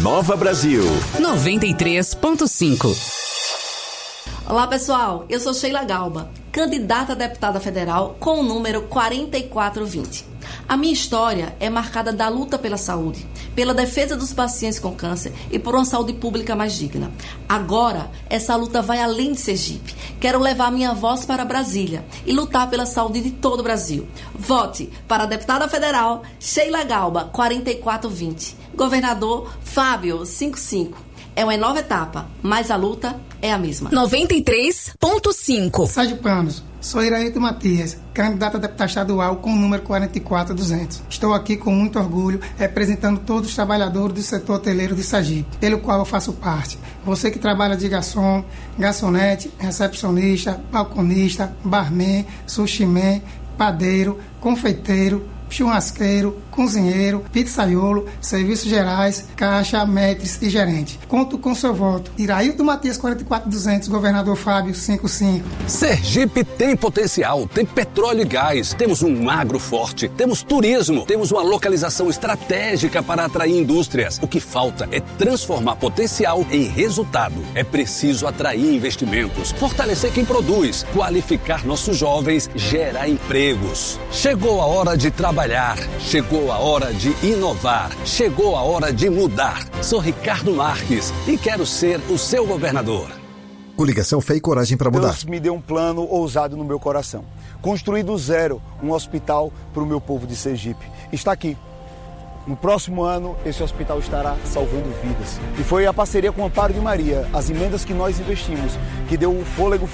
Nova Brasil 93.5. Olá pessoal, eu sou Sheila Galba, candidata a deputada federal com o número 4420. A minha história é marcada da luta pela saúde, pela defesa dos pacientes com câncer e por uma saúde pública mais digna. Agora, essa luta vai além de Sergipe. Quero levar minha voz para Brasília e lutar pela saúde de todo o Brasil. Vote para a deputada federal Sheila Galba, 4420. Governador Fábio, 55. É uma nova etapa, mas a luta é a mesma. 93.5. Sergipanos, sou Iraíto Matias, candidata a deputada estadual com o número 44200. Estou aqui com muito orgulho, representando todos os trabalhadores do setor hoteleiro de Sergipe, pelo qual eu faço parte. Você que trabalha de garçom, garçonete, recepcionista, balconista, barman, sushiman, padeiro, confeiteiro, churrasqueiro, cozinheiro, pizzaiolo, serviços gerais, caixa, maîtres e gerente. Conto com seu voto. Iraíto Matias 44200, governador Fábio 55. Sergipe tem potencial, tem petróleo e gás, temos um agro forte, temos turismo, temos uma localização estratégica para atrair indústrias. O que falta é transformar potencial em resultado. É preciso atrair investimentos, fortalecer quem produz, qualificar nossos jovens, gerar empregos. Chegou a hora de trabalhar, chegou a hora de inovar, chegou a hora de mudar. Sou Ricardo Marques e quero ser o seu governador. Coligação Fé e Coragem para Mudar. Deus me deu um plano ousado no meu coração. Construir do zero um hospital para o meu povo de Sergipe. Está aqui. No próximo ano, esse hospital estará salvando vidas. E foi a parceria com o Amparo de Maria, as emendas que nós investimos, que deu um fôlego